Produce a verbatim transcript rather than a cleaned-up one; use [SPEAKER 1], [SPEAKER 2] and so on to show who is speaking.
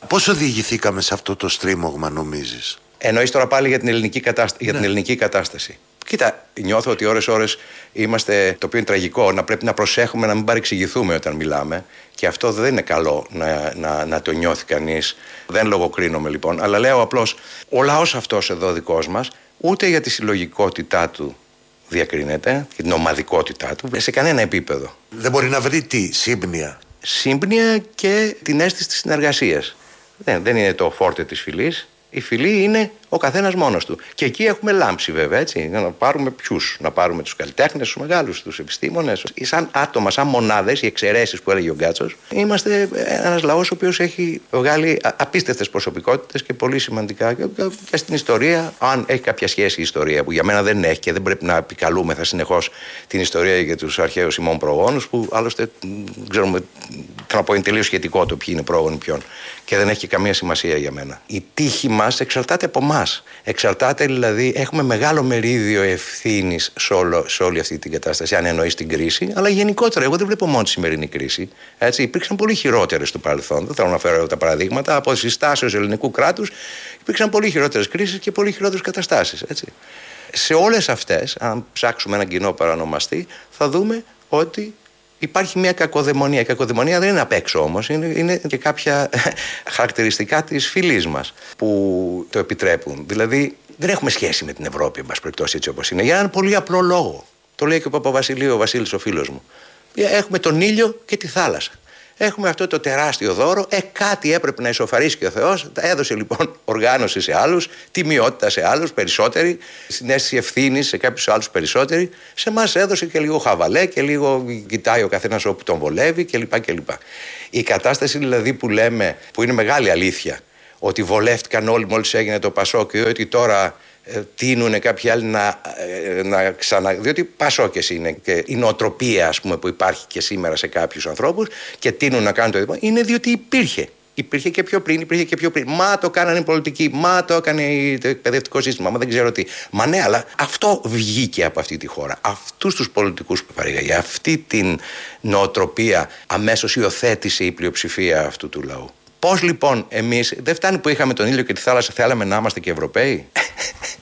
[SPEAKER 1] Πώς οδηγηθήκαμε σε αυτό το στρίμωγμα, νομίζεις?
[SPEAKER 2] Εννοείς τώρα πάλι για την ελληνική, κατάστα... ναι. για την ελληνική κατάσταση? Κοίτα, νιώθω ότι ώρες-ώρες είμαστε, το οποίο είναι τραγικό, να πρέπει να προσέχουμε να μην παρεξηγηθούμε όταν μιλάμε. Και αυτό δεν είναι καλό να, να, να το νιώθει κανείς. Δεν λογοκρίνομαι λοιπόν, αλλά λέω απλώς, ο λαός αυτός εδώ δικός μας, ούτε για τη συλλογικότητά του διακρίνεται, και την ομαδικότητά του, σε κανένα επίπεδο.
[SPEAKER 1] Δεν μπορεί να βρει τι, σύμπνοια.
[SPEAKER 2] Σύμπνοια και την αίσθηση της συνεργασίας. Δεν, δεν είναι το φόρτε της φυλής. Η φυλή είναι ο καθένας μόνος του. Και εκεί έχουμε λάμψει, βέβαια, έτσι. Να πάρουμε ποιους, να πάρουμε τους καλλιτέχνες, τους μεγάλους, τους επιστήμονες. Σαν άτομα, σαν μονάδες, οι εξαιρέσεις που έλεγε ο Γκάτσος, είμαστε ένας λαός ο οποίος έχει βγάλει απίστευτες προσωπικότητες και πολύ σημαντικά και στην ιστορία. Αν έχει κάποια σχέση η ιστορία, που για μένα δεν έχει και δεν πρέπει να επικαλούμεθα συνεχώς την ιστορία για τους αρχαίους ημών προγόνους, που άλλωστε ξέρουμε, θέλω να πω, είναι τελείως σχετικό το ποιοι είναι πρόγονοι ποιον. Και δεν έχει και καμία σημασία για μένα. Η τύχη μας εξαρτάται από εμάς. Εξαρτάται, δηλαδή, έχουμε μεγάλο μερίδιο ευθύνης σε, σε όλη αυτή την κατάσταση, αν εννοείς την κρίση, αλλά γενικότερα. Εγώ δεν βλέπω μόνο τη σημερινή κρίση. Έτσι, υπήρξαν πολύ χειρότερες στο παρελθόν. Δεν θέλω να φέρω τα παραδείγματα. Από συστάσεως ελληνικού κράτους υπήρξαν πολύ χειρότερες κρίσεις και πολύ χειρότερες καταστάσεις. Έτσι. Σε όλες αυτές, αν ψάξουμε έναν κοινό παρανομαστή, θα δούμε ότι υπάρχει μια κακοδαιμονία. Η κακοδαιμονία δεν είναι απ' έξω όμως, είναι, είναι και κάποια χαρακτηριστικά της φυλής μας που το επιτρέπουν. Δηλαδή, δεν έχουμε σχέση με την Ευρώπη, εν πάση περιπτώσει, έτσι όπως είναι, για έναν πολύ απλό λόγο. Το λέει και ο Παπαβασιλείου, ο Βασίλης ο φίλος μου. Έχουμε τον ήλιο και τη θάλασσα. Έχουμε αυτό το τεράστιο δώρο. Ε, κάτι έπρεπε να ισοφαρίσει και ο Θεός. Τα έδωσε λοιπόν οργάνωση σε άλλους, τιμιότητα σε άλλους περισσότερη, συναίσθηση ευθύνης σε κάποιους άλλους περισσότερη. Σε εμάς έδωσε και λίγο χαβαλέ και λίγο κοιτάει ο καθένας όπου τον βολεύει κλπ. κλπ. Η κατάσταση δηλαδή που λέμε, που είναι μεγάλη αλήθεια, ότι βολεύτηκαν όλοι μόλις έγινε το Πασόκ και ότι τώρα τείνουν κάποιοι άλλοι να, να ξανα... διότι πασόκες είναι και η νοοτροπία, ας πούμε, που υπάρχει και σήμερα σε κάποιους ανθρώπους και τείνουν να κάνουν το ίδιο, είναι διότι υπήρχε. Υπήρχε και πιο πριν, υπήρχε και πιο πριν. Μα το κάνανε οι πολιτικοί, μα το έκανε το εκπαιδευτικό σύστημα, μα δεν ξέρω τι. Μα ναι, αλλά αυτό βγήκε από αυτή τη χώρα. Αυτούς τους πολιτικούς που παρήγαγε, αυτή την νοοτροπία αμέσως υιοθέτησε η πλειοψηφία αυτού του λαού. Πώς λοιπόν εμείς, δεν φτάνει που είχαμε τον ήλιο και τη θάλασσα, θέλαμε να είμαστε και Ευρωπαίοι?